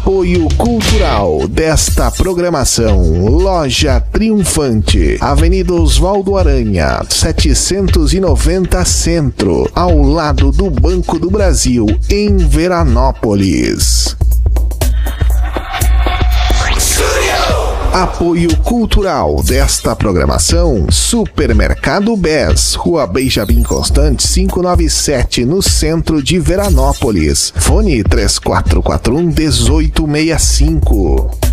Apoio cultural desta programação: Loja Triunfante, Avenida Oswaldo Aranha, 790 Centro, ao lado do Banco do Brasil, em Veranópolis. Apoio cultural desta programação: Supermercado BES, Rua Benjamin Constant 597, no centro de Veranópolis. Fone 3441-1865.